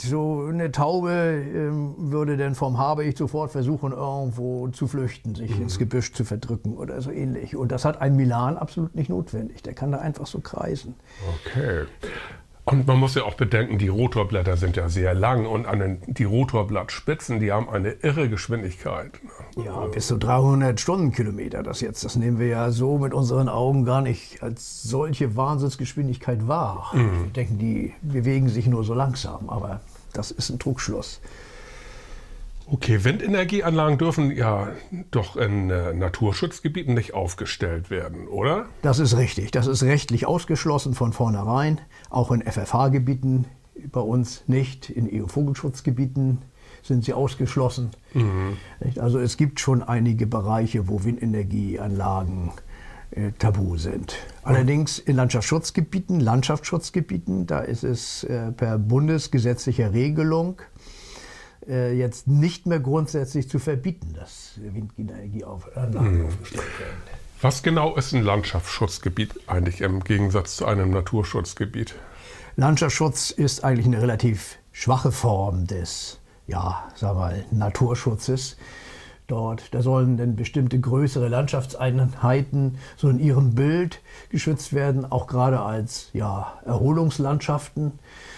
So eine Taube würde dann vom Habicht sofort versuchen, irgendwo zu flüchten, sich ins Gebüsch zu verdrücken oder so ähnlich. Und das hat ein Milan absolut nicht notwendig. Der kann da einfach so kreisen. Okay. Und man muss ja auch bedenken, die Rotorblätter sind ja sehr lang und die Rotorblattspitzen, die haben eine irre Geschwindigkeit. Ja, bis zu 300 Stundenkilometer. Das nehmen wir ja so mit unseren Augen gar nicht als solche Wahnsinnsgeschwindigkeit wahr. Wir denken, die bewegen sich nur so langsam, aber das ist ein Trugschluss. Okay, Windenergieanlagen dürfen ja doch in Naturschutzgebieten nicht aufgestellt werden, oder? Das ist richtig. Das ist rechtlich ausgeschlossen von vornherein. Auch in FFH-Gebieten, bei uns nicht. In EU-Vogelschutzgebieten sind sie ausgeschlossen. Also es gibt schon einige Bereiche, wo Windenergieanlagen tabu sind. Allerdings in Landschaftsschutzgebieten, da ist es per bundesgesetzlicher Regelung jetzt nicht mehr grundsätzlich zu verbieten, dass Windenergieanlagen aufgestellt werden. Was genau ist ein Landschaftsschutzgebiet eigentlich im Gegensatz zu einem Naturschutzgebiet? Landschaftsschutz ist eigentlich eine relativ schwache Form des, Naturschutzes. Da sollen dann bestimmte größere Landschaftseinheiten so in ihrem Bild geschützt werden, auch gerade als Erholungslandschaften.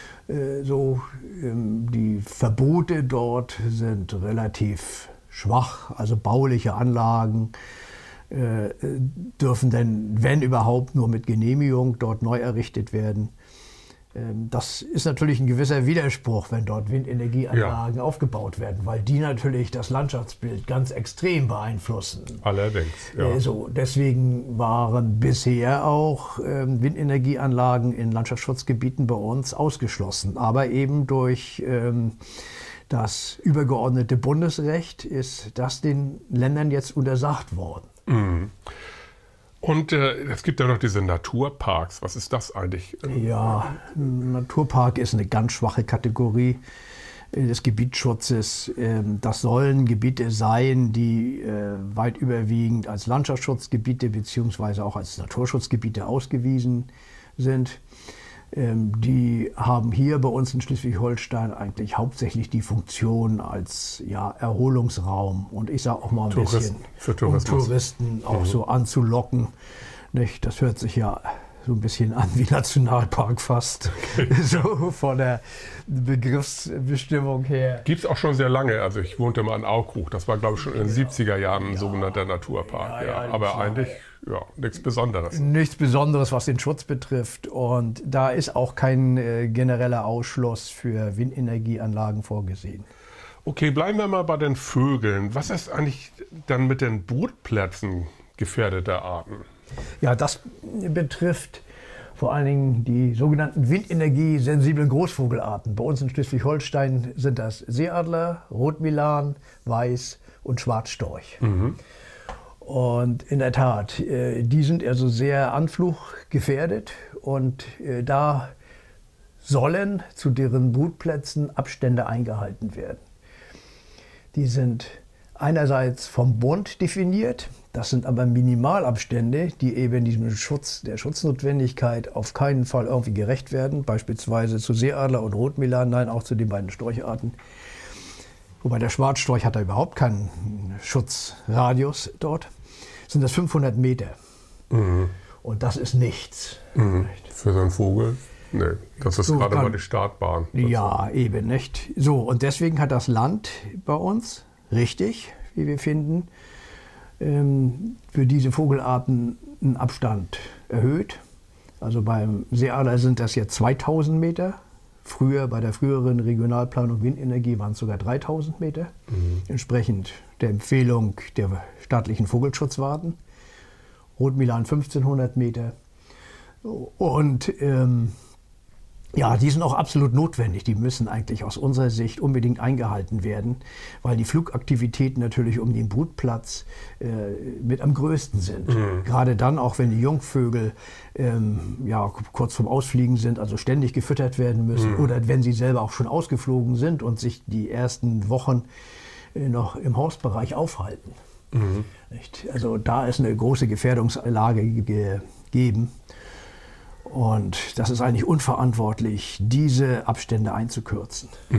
Die Verbote dort sind relativ schwach, also bauliche Anlagen dürfen dann, wenn überhaupt, nur mit Genehmigung dort neu errichtet werden. Das ist natürlich ein gewisser Widerspruch, wenn dort Windenergieanlagen aufgebaut werden, weil die natürlich das Landschaftsbild ganz extrem beeinflussen. Allerdings, ja. Deswegen waren bisher auch Windenergieanlagen in Landschaftsschutzgebieten bei uns ausgeschlossen. Aber eben durch das übergeordnete Bundesrecht ist das den Ländern jetzt untersagt worden. Und es gibt ja noch diese Naturparks. Was ist das eigentlich? Ja, ein Naturpark ist eine ganz schwache Kategorie des Gebietsschutzes. Das sollen Gebiete sein, die weit überwiegend als Landschaftsschutzgebiete bzw. auch als Naturschutzgebiete ausgewiesen sind. Die haben hier bei uns in Schleswig-Holstein eigentlich hauptsächlich die Funktion als Erholungsraum und ich sage auch mal ein bisschen, um Touristen auch so anzulocken. Nicht? Das hört sich ja so ein bisschen an wie Nationalpark fast, so von der Begriffsbestimmung her. Gibt es auch schon sehr lange. Also ich wohnte mal in Aukrug, das war glaube ich schon in den 70er Jahren ein sogenannter Naturpark. Aber eigentlich nichts Besonderes. Nichts Besonderes, was den Schutz betrifft. Und da ist auch kein genereller Ausschluss für Windenergieanlagen vorgesehen. Okay, bleiben wir mal bei den Vögeln. Was ist eigentlich dann mit den Brutplätzen gefährdeter Arten? Ja, das betrifft vor allen Dingen die sogenannten windenergiesensiblen Großvogelarten. Bei uns in Schleswig-Holstein sind das Seeadler, Rotmilan, Weiß und Schwarzstorch. Und in der Tat, die sind also sehr anfluggefährdet und da sollen zu deren Brutplätzen Abstände eingehalten werden. Die sind einerseits vom Bund definiert, das sind aber Minimalabstände, die eben der Schutznotwendigkeit auf keinen Fall irgendwie gerecht werden, beispielsweise zu Seeadler und Rotmilan, nein, auch zu den beiden Storcharten. Wobei der Schwarzstorch hat da überhaupt keinen Schutzradius dort, sind das 500 Meter. Und das ist nichts. Für so einen Vogel? Nee, das ist so gerade mal die Startbahn. Ja, eben nicht. So, und deswegen hat das Land bei uns, richtig, wie wir finden, für diese Vogelarten einen Abstand erhöht. Also beim Seeadler sind das jetzt 2000 Meter. Früher, bei der früheren Regionalplanung Windenergie, waren es sogar 3000 Meter. Entsprechend der Empfehlung der staatlichen Vogelschutzwarten. Rotmilan 1500 Meter. Und die sind auch absolut notwendig. Die müssen eigentlich aus unserer Sicht unbedingt eingehalten werden, weil die Flugaktivitäten natürlich um den Brutplatz mit am größten sind. Gerade dann, auch wenn die Jungvögel kurz vorm Ausfliegen sind, also ständig gefüttert werden müssen, oder wenn sie selber auch schon ausgeflogen sind und sich die ersten Wochen noch im Hausbereich aufhalten. Also da ist eine große Gefährdungslage gegeben. Und das ist eigentlich unverantwortlich, diese Abstände einzukürzen.